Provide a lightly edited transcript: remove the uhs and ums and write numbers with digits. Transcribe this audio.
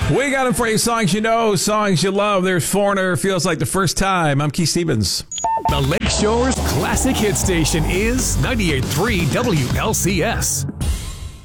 We got them for you. Songs you know, songs you love. There's Foreigner, Feels Like the First Time. I'm Keith Stevens. The Lakeshore's classic hit station is 98.3 WLCS.